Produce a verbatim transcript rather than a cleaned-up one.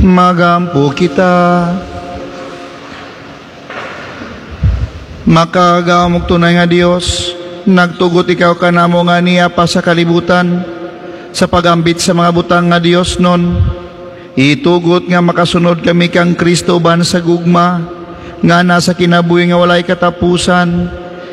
Magampo kita. Makagamog tunay nga Dios, nagtugot ikaw kanamo nga niya pa sa kalibutan, sa pagambit sa mga butang nga Dios non. Itugot nga makasunod kami kang Kristo ban sa gugma, nga nasa kinabuhi nga walay katapusan,